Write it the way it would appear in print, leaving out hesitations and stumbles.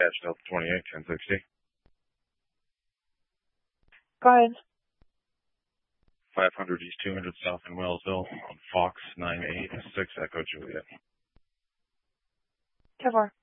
Dash Delta 28, 1060. Go ahead. 500 East 200 South in Wellsville on Fox 986 Echo Juliet. 10-4.